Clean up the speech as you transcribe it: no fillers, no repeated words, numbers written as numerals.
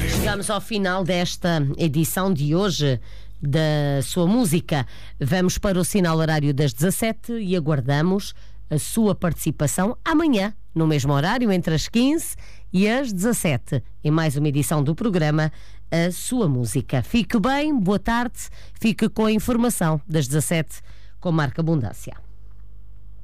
Chegamos ao final desta edição de hoje da Sua Música. Vamos para o sinal horário das 17 e aguardamos a sua participação amanhã, no mesmo horário, entre as 15 e as 17, em mais uma edição do programa A Sua Música. Fique bem, boa tarde, fique com a informação das 17 com Marca Abundância.